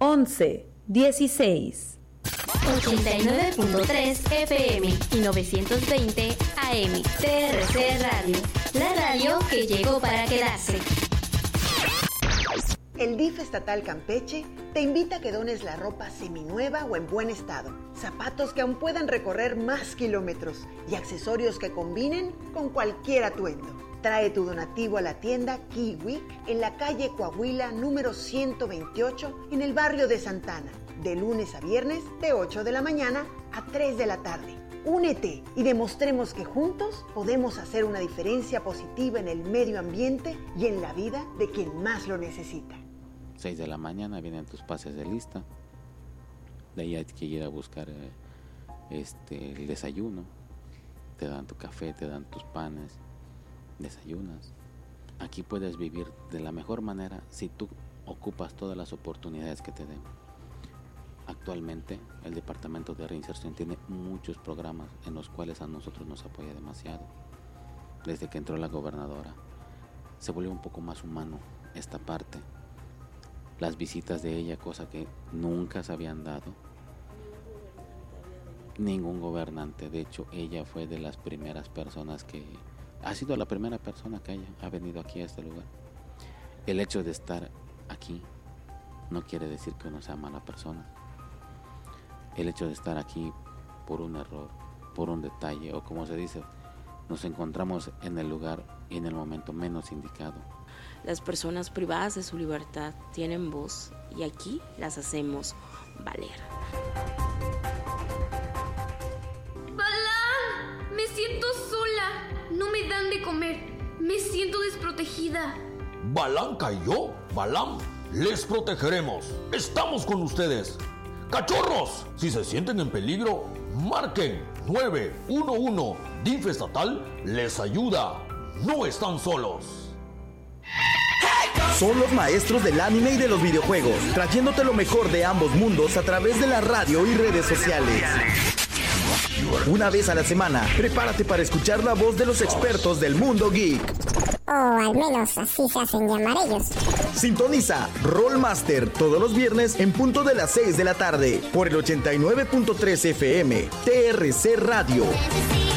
11 16. 89.3 FM y 920 AM. TRC Radio. La radio que llegó para quedarse. El DIF estatal Campeche te invita a que dones la ropa seminueva o en buen estado, zapatos que aún puedan recorrer más kilómetros y accesorios que combinen con cualquier atuendo. Trae tu donativo a la tienda Kiwi en la calle Coahuila número 128 en el barrio de Santana, de lunes a viernes de 8 de la mañana a 3 de la tarde. Únete y demostremos que juntos podemos hacer una diferencia positiva en el medio ambiente y en la vida de quien más lo necesita. 6 de la mañana vienen tus pases de lista. De ahí hay que ir a buscar el desayuno. Te dan tu café, te dan tus panes, desayunas. Aquí puedes vivir de la mejor manera si tú ocupas todas las oportunidades que te den. Actualmente el Departamento de Reinserción tiene muchos programas en los cuales a nosotros nos apoya demasiado. Desde que entró la gobernadora se volvió un poco más humano esta parte. Las visitas de ella, cosa que nunca se habían dado. Ningún gobernante, de hecho ella fue de las primeras personas que... Ha sido la primera persona que ha venido aquí a este lugar. El hecho de estar aquí no quiere decir que uno sea mala persona. El hecho de estar aquí por un error, por un detalle, o como se dice, nos encontramos en el lugar y en el momento menos indicado. Las personas privadas de su libertad tienen voz y aquí las hacemos valer. ¡Balán! Me siento sola. No me dan de comer. Me siento desprotegida. Balanca y yo, Balam, les protegeremos. Estamos con ustedes. ¡Cachorros! Si se sienten en peligro, marquen 911. DIF estatal les ayuda. No están solos. Son los maestros del anime y de los videojuegos, trayéndote lo mejor de ambos mundos a través de la radio y redes sociales. Una vez a la semana, prepárate para escuchar la voz de los expertos del mundo geek. O al menos así se hacen llamar ellos. Sintoniza Rollmaster todos los viernes en punto de las 6 de la tarde por el 89.3 FM, TRC Radio.